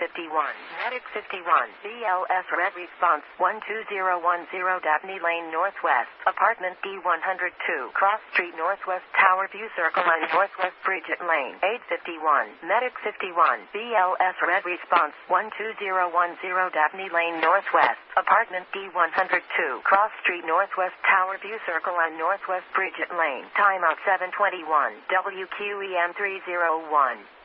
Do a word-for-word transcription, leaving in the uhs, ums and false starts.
fifty-one, Medic fifty-one, B L S Red Response, one two zero one zero Dabney Lane Northwest, Apartment D one hundred two, Cross Street Northwest, Tower View Circle and Northwest Bridget Lane, eight fifty-one, Medic fifty-one, B L S Red Response, one two zero one zero Dabney Lane Northwest, Apartment D one hundred two, Cross Street Northwest, Tower View Circle and Northwest Bridget Lane. Timeout seven twenty-one, W Q E M three oh one.